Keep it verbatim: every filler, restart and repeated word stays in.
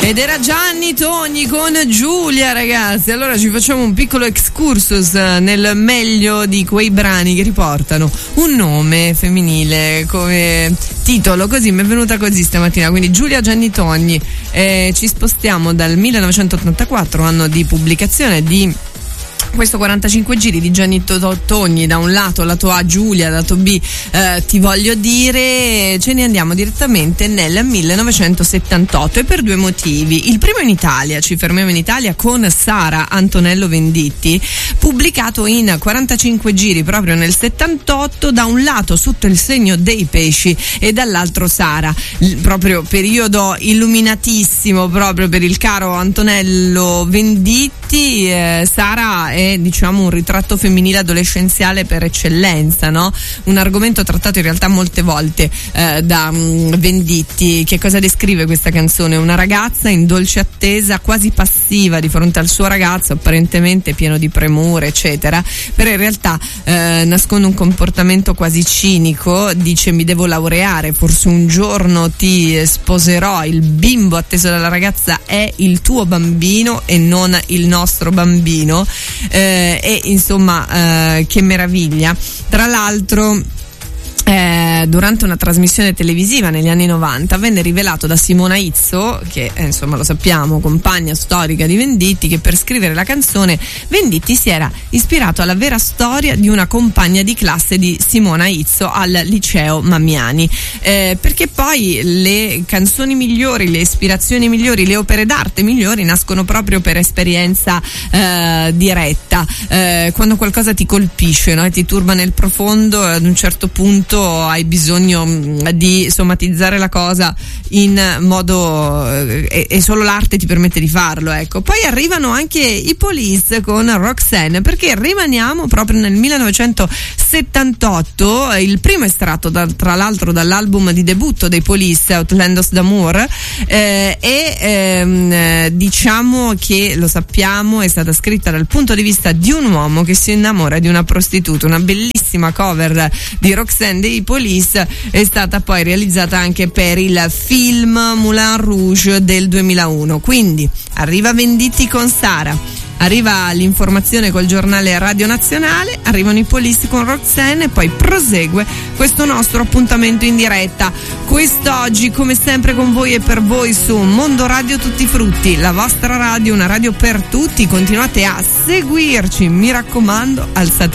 Ed era Gianni Togni con Giulia, ragazzi. Allora ci facciamo un piccolo excursus nel meglio di quei brani che riportano un nome femminile come titolo, così mi è venuta così stamattina, quindi Giulia Gianni Togni. Eh, ci spostiamo dal millenovecentottantaquattro, anno di pubblicazione di questo quarantacinque giri di Gianni Togni, da un lato lato A Giulia, lato B eh, Ti voglio dire. Ce ne andiamo direttamente nel millenovecentosettantotto e per due motivi. Il primo in Italia, ci fermiamo in Italia con Sara Antonello Venditti, pubblicato in quarantacinque giri proprio nel settantotto, da un lato Sotto il segno dei pesci e dall'altro Sara, il proprio periodo illuminatissimo proprio per il caro Antonello Venditti. eh, Sara è diciamo un ritratto femminile adolescenziale per eccellenza, no? Un argomento trattato in realtà molte volte eh, da um, Venditti. Che cosa descrive questa canzone? Una ragazza in dolce attesa, quasi passiva di fronte al suo ragazzo, apparentemente pieno di premure eccetera, però in realtà eh, nasconde un comportamento quasi cinico. Dice: mi devo laureare, forse un giorno ti sposerò, il bimbo atteso dalla ragazza è il tuo bambino e non il nostro bambino. Eh, e insomma eh, che meraviglia. Tra l'altro Eh, durante una trasmissione televisiva negli anni novanta venne rivelato da Simona Izzo, che eh, insomma lo sappiamo, compagna storica di Venditti, che per scrivere la canzone Venditti si era ispirato alla vera storia di una compagna di classe di Simona Izzo al liceo Mammiani, eh, perché poi le canzoni migliori, le ispirazioni migliori, le opere d'arte migliori nascono proprio per esperienza eh, diretta, eh, quando qualcosa ti colpisce, no? E ti turba nel profondo, ad un certo punto hai bisogno di somatizzare la cosa in modo e, e solo l'arte ti permette di farlo, ecco. Poi arrivano anche i Police con Roxanne, perché rimaniamo proprio nel millenovecentosettantotto, il primo estratto da, tra l'altro dall'album di debutto dei Police, Outlandos d'Amour, eh, e ehm, diciamo che, lo sappiamo, è stata scritta dal punto di vista di un uomo che si innamora di una prostituta. Una bellissima cover di Roxanne dei Police è stata poi realizzata anche per il film Moulin Rouge del duemilauno. Quindi arriva Venditti con Sara, arriva l'informazione col giornale Radio Nazionale, arrivano i Police con Roxanne e poi prosegue questo nostro appuntamento in diretta. Quest'oggi, come sempre, con voi e per voi su Mondo Radio Tutti Frutti, la vostra radio, una radio per tutti. Continuate a seguirci, mi raccomando, alzate